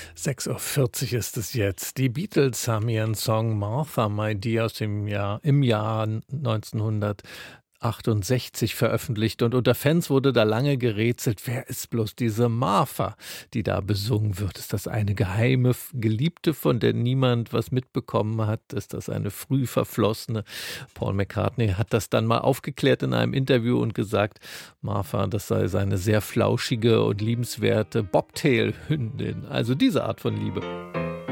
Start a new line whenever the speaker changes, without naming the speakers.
6:40 Uhr ist es jetzt. Die Beatles haben ihren Song Martha, My Dear im Jahr 1968 veröffentlicht. Und unter Fans wurde da lange gerätselt, wer ist bloß diese Martha, die da besungen wird? Ist das eine geheime Geliebte, von der niemand was mitbekommen hat? Ist das eine früh verflossene? Paul McCartney hat das dann mal aufgeklärt in einem Interview und gesagt, Martha, das sei seine sehr flauschige und liebenswerte Bobtail-Hündin. Also diese Art von Liebe.